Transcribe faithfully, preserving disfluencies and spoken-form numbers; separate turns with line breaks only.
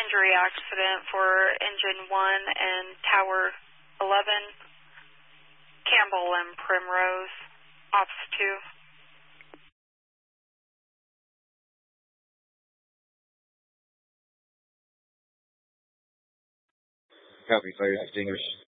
injury accident for engine one and tower eleven, Campbell and Primrose, ops two.
Copy, fire extinguished.